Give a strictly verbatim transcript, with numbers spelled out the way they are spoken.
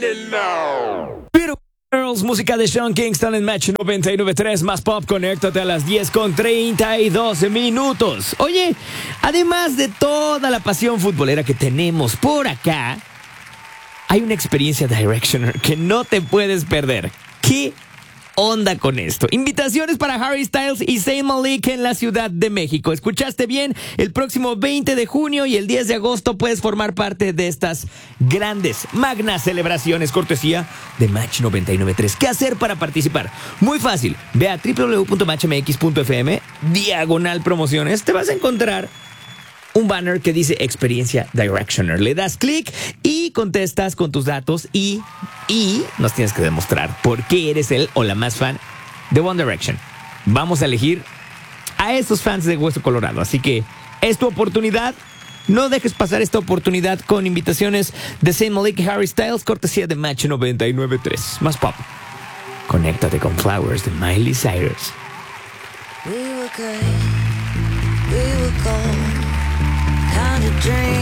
Beautiful Girls, música de Sean Kingston en Match noventa y nueve punto tres más pop. Conéctate a las diez con treinta y dos minutos. Oye, además de toda la pasión futbolera que tenemos por acá, hay una experiencia Directioner que no te puedes perder. ¿Qué onda con esto? Invitaciones para Harry Styles y Zayn Malik en la Ciudad de México. ¿Escuchaste bien? El próximo veinte de junio y el diez de agosto puedes formar parte de estas grandes, magnas celebraciones, cortesía de Match noventa y nueve punto tres. ¿Qué hacer para participar? Muy fácil. Ve a w w w punto match m x punto f m, diagonal promociones. Te vas a encontrar un banner que dice Experiencia Directioner. Le das clic y contestas con tus datos y, y nos tienes que demostrar por qué eres el o la más fan de One Direction. Vamos a elegir a esos fans de Hueso Colorado. Así que es tu oportunidad. No dejes pasar esta oportunidad con invitaciones de Zayn Malik y Harry Styles, cortesía de Match noventa y nueve punto tres. Más pop. Conéctate con Flowers de Miley Cyrus. We were good, we were gold, kind of dream.